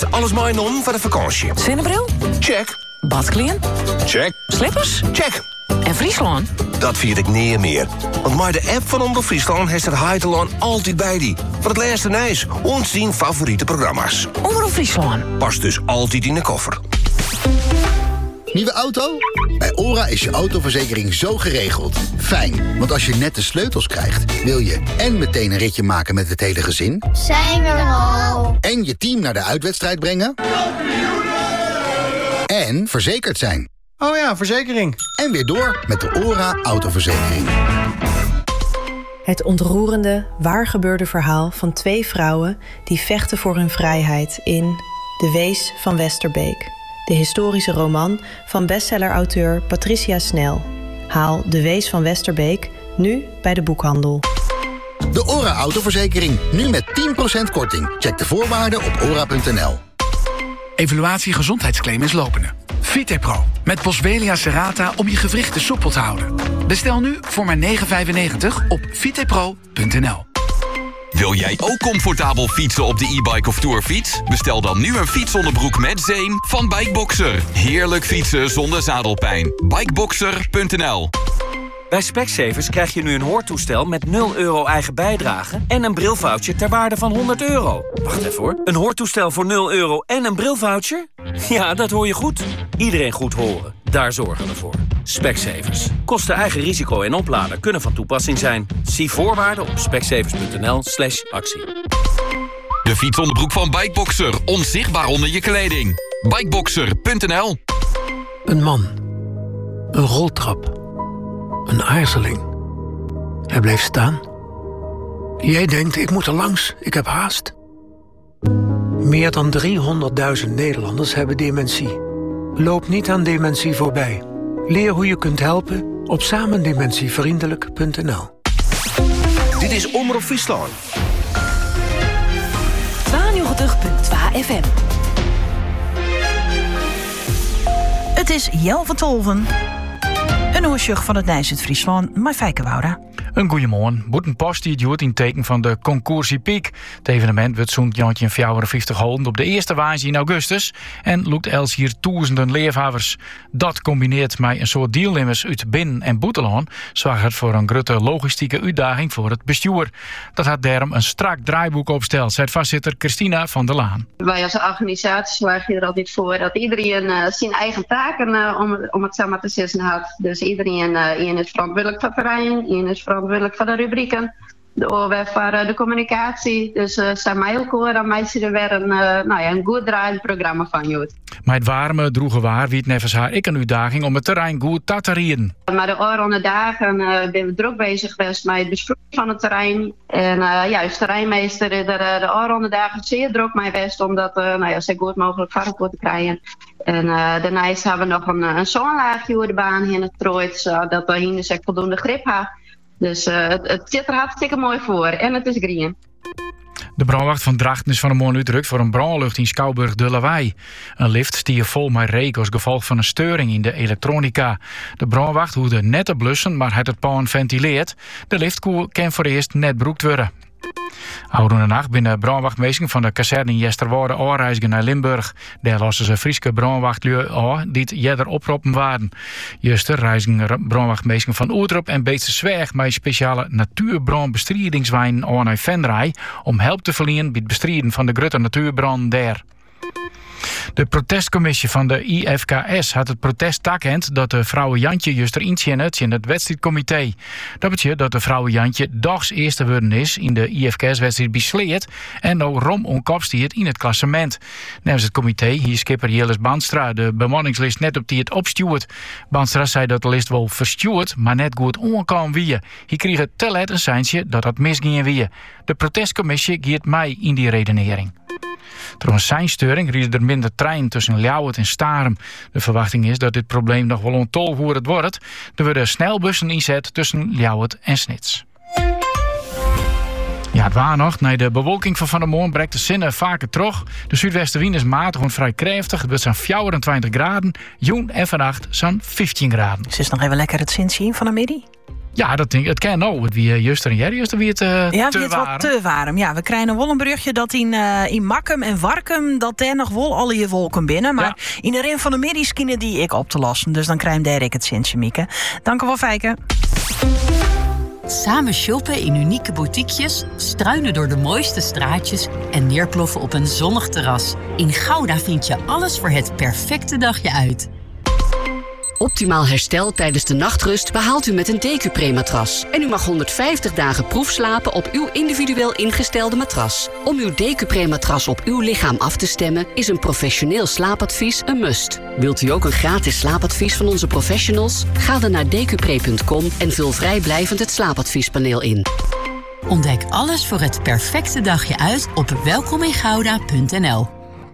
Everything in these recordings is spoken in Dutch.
Is alles mooi om voor de vakantie? Zonnebril? Check. Badkleren? Check. Slippers? Check. En Friesland? Dat vind ik niet meer. Want met de app van Omroep Friesland heeft het Heiteland altijd bij die. Voor het laatste nieuws, ons 10 favoriete programma's. Omroep Friesland. Past dus altijd in de koffer. Nieuwe auto? Bij OHRA is je autoverzekering zo geregeld. Fijn, want als je net de sleutels krijgt, wil je en meteen een ritje maken met het hele gezin. Zijn we er al? En je team naar de uitwedstrijd brengen. En verzekerd zijn. Oh ja, verzekering. En weer door met de OHRA autoverzekering. Het ontroerende, waargebeurde verhaal van 2 vrouwen die vechten voor hun vrijheid in De Wees van Westerbeek. De historische roman van bestsellerauteur Patricia Snel. Haal De Wees van Westerbeek nu bij de boekhandel. De OHRA autoverzekering, nu met 10% korting. Check de voorwaarden op ora.nl. Evaluatie gezondheidsclaim is lopende. Vitepro met Boswellia serrata om je gewrichten soepel te houden. Bestel nu voor maar €9,95 op vitepro.nl. Wil jij ook comfortabel fietsen op de e-bike of tourfiets? Bestel dan nu een fietsonderbroek met zeem van Bikeboxer. Heerlijk fietsen zonder zadelpijn. Bikeboxer.nl. Bij Specsavers krijg je nu een hoortoestel met €0 eigen bijdrage en een brilvoucher ter waarde van €100. Wacht even hoor. Een hoortoestel voor €0 en een brilvoucher? Ja, dat hoor je goed. Iedereen goed horen. Daar zorgen we voor. Specsavers. Kosten eigen risico en oplader kunnen van toepassing zijn. Zie voorwaarden op specsavers.nl/actie. De fietsonderbroek van Bikeboxer. Onzichtbaar onder je kleding. Bikeboxer.nl. Een man. Een roltrap. Een aarzeling. Hij bleef staan. Jij denkt, ik moet er langs, ik heb haast. Meer dan 300.000 Nederlanders hebben dementie. Loop niet aan dementie voorbij. Leer hoe je kunt helpen op samendementievriendelijk.nl. Dit is Omroep Friesland. 92.2 FM. Het is Jel van Tolven. Een oorsjug van het Nijs in Friesland, maar Fijke Wouda. Een goeiemorgen. Boetenpost die het in teken van de Concoursie Piek. Het evenement wordt zo'n 54 houden op de eerste waanzin in augustus. En loopt els hier duizenden leefhavers. Dat combineert met een soort deelnemers uit binnen- en buitenland. Zorgt het voor een grote logistieke uitdaging voor het bestuur. Dat had daarom een strak draaiboek opgesteld, zei voorzitter Christina van der Laan. Wij als organisatie zorgen er altijd voor dat iedereen zijn eigen taken, om het zo maar te zeggen, had. Dus iedereen is verantwoordelijk voor het terrein, iedereen is verantwoordelijk voor de rubrieken, de OWF voor de communicatie. Dus staan mij ook hoor, dan mij er weer een goed draaiend programma van Jood. Maar het warme droege waar wie het nevens haar ik een uitdaging om het terrein goed te rieden. Maar de oranje dagen ben we druk bezig geweest met het besproeien van het terrein. En juist de terreinmeester de oranje dagen zeer druk mee geweest om dat zo goed mogelijk varkens te krijgen. En daarnaast hebben we nog een zonlaagje over de baan in het trooit, zodat we hier voldoende grip hebben. Dus het zit er hartstikke mooi voor en het is green. De brandwacht van Drachten is van een morgen uitdrukt voor een brandlucht in Schouwburg de Lawaai. Een lift stier vol met reek als gevolg van een storing in de elektronica. De brandwacht hoefde net te blussen, maar had het paan ventileerd. De lift kan voor eerst net broekt worden. Oude nacht binnen brandwachtmeester van de kazerne in Jesterwoude aanreizen naar Limburg. Daar lossen ze Friese brandwachtlui aan die het jeder oproepen waren. Juster reizen brandwachtmeester van Oertrup en Beetse Zwerg met speciale natuurbrandbestrijdingswijnen aan naar Venray om hulp te verlenen bij het bestrijden van de grote natuurbrand daar. De protestcommissie van de IFKS had het protest takend dat de vrouwen Jantje juist erin zit in het wedstrijdcomité. Dat betekent dat de vrouwen Jantje dags eerste worden is in de IFKS-wedstrijd besleerd en nou rom onkopstiert in het klassement. Namens het comité hier skipper Jilles Banstra de bemanningslist net op die het opstuurt. Banstra zei dat de list wel verstuurd, maar net goed onkan wie. Hij kreeg het te laat een seintje dat dat misging wie. De protestcommissie geeft mij in die redenering. Door een seinsteuring rieden er minder trein tussen Ljouwert en Starum. De verwachting is dat dit probleem nog wel ontolvoerd wordt. Er worden snelbussen inzet tussen Ljouwert en Snits. Ja, het waar nog. Nee, de bewolking van de morgen brengt de zinnen vaker terug. De zuidwestenwind is matig en vrij krachtig. Het wordt zo'n 24 graden. Joen en vannacht zo'n 15 graden. Is het nog even lekker het zin zien van de middag? Ja, dat denk ik. Het kan nou. Het wie Juster en Jerry, wie het het wat te warm. Ja, we krijgen wel een berichtje dat in Makkum en Warkum dat daar nog wel alle je wolken binnen. Maar in de rin van de middag kunnen die ik op te lossen. Dus dan krijg daar ik het zintje, Mieke. Dank u wel, Fijke. Samen shoppen in unieke boutiquejes, struinen door de mooiste straatjes en neerploffen op een zonnig terras. In Gouda vind je alles voor het perfecte dagje uit. Optimaal herstel tijdens de nachtrust behaalt u met een Decupré-matras. En u mag 150 dagen proefslapen op uw individueel ingestelde matras. Om uw Decupré-matras op uw lichaam af te stemmen is een professioneel slaapadvies een must. Wilt u ook een gratis slaapadvies van onze professionals? Ga dan naar decupré.com en vul vrijblijvend het slaapadviespaneel in. Ontdek alles voor het perfecte dagje uit op welkomingouda.nl.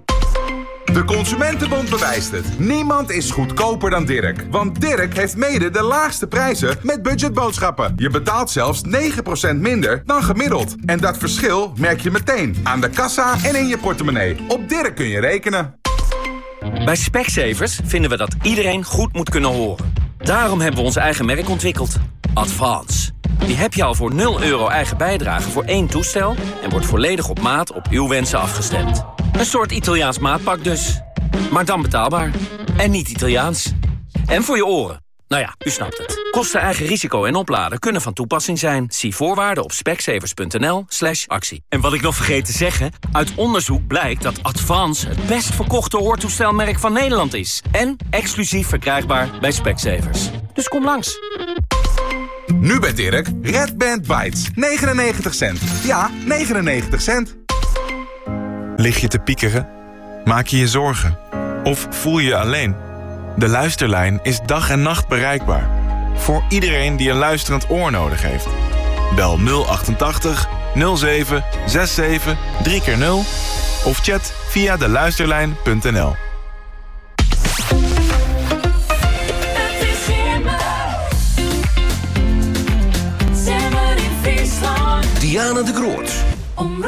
De Consumentenbond bewijst het. Niemand is goedkoper dan Dirk. Want Dirk heeft mede de laagste prijzen met budgetboodschappen. Je betaalt zelfs 9% minder dan gemiddeld. En dat verschil merk je meteen aan de kassa en in je portemonnee. Op Dirk kun je rekenen. Bij Specsavers vinden we dat iedereen goed moet kunnen horen. Daarom hebben we ons eigen merk ontwikkeld. Advance. Die heb je al voor €0 eigen bijdrage voor 1 toestel... en wordt volledig op maat op uw wensen afgestemd. Een soort Italiaans maatpak dus. Maar dan betaalbaar. En niet Italiaans. En voor je oren. Nou ja, u snapt het. Kosten, eigen risico en opladen kunnen van toepassing zijn. Zie voorwaarden op specsavers.nl/actie. En wat ik nog vergeet te zeggen... uit onderzoek blijkt dat Advance het best verkochte hoortoestelmerk van Nederland is. En exclusief verkrijgbaar bij Specsavers. Dus kom langs. Nu bij Dirk, Red Band Bites. 99 cent. Ja, 99 cent. Lig je te piekeren? Maak je je zorgen? Of voel je je alleen? De Luisterlijn is dag en nacht bereikbaar. Voor iedereen die een luisterend oor nodig heeft. Bel 088 07 67 3x0 of chat via deluisterlijn.nl. Diana de Groot.